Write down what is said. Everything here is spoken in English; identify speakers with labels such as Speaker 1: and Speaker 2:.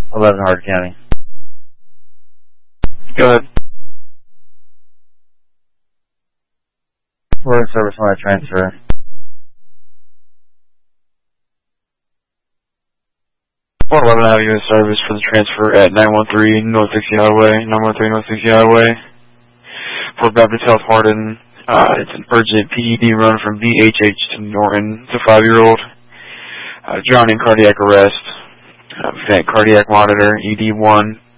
Speaker 1: 11 Hardin County.
Speaker 2: Go ahead.
Speaker 1: We're in service on that transfer.
Speaker 2: Fort 11, I have you in service for the transfer at 913 North 60 Highway, 913 North 60 Highway. Fort Baptist Health Hardin. It's an urgent PED run from BHH to Norton. It's a 5-year-old. Drowning cardiac arrest. Vent cardiac monitor, ED1.